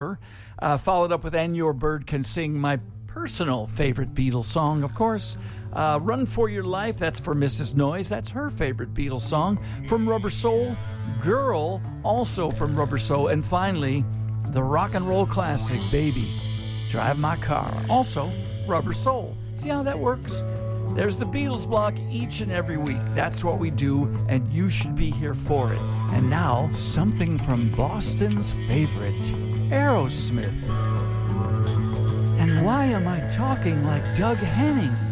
Forever. Followed up with And Your Bird Can Sing, my personal favorite Beatles song, of course. Run for Your Life, that's for Mrs. Noyes. That's her favorite Beatles song. From Rubber Soul, Girl, also from Rubber Soul. And finally, the rock and roll classic, Baby, Drive My Car, also Rubber Soul. See how that works? There's the Beatles block each and every week. That's what we do, and you should be here for it. And now, something from Boston's favorite, Aerosmith. And why am I talking like Doug Henning?